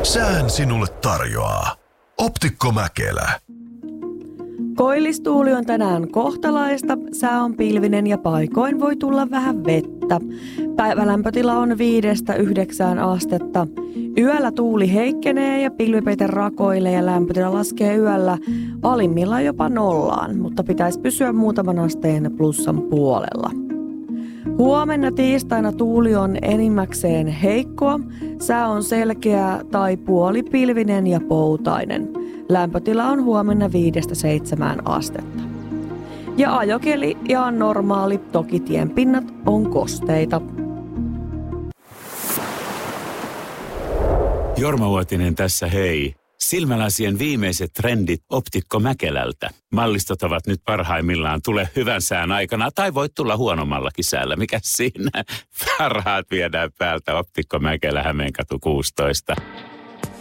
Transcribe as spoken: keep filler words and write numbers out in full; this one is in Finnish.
Sään sinulle tarjoaa Optikko Mäkelä. Koillistuuli on tänään kohtalaista, sää on pilvinen ja paikoin voi tulla vähän vettä. Päivälämpötila on viidestä yhdeksään astetta. Yöllä tuuli heikkenee ja pilvipeite rakoilee ja lämpötila laskee yöllä alimmillaan jopa nollaan, mutta pitäisi pysyä muutaman asteen plussan puolella. Huomenna tiistaina tuuli on enimmäkseen heikkoa, sää on selkeä tai puolipilvinen ja poutainen. Lämpötila on huomenna viidestä seitsemään astetta. Ja ajokeli ihan normaali, toki tienpinnat on kosteita. Jorma Uotinen tässä, hei. Silmälasien viimeiset trendit Optikko Mäkelältä. Mallistot ovat nyt parhaimmillaan. Tule hyvän sään aikana tai voit tulla huonommallakin säällä. Mikä siinä? Parhaat viedään päältä. Optikko Mäkelä, Hämeenkatu kuusitoista.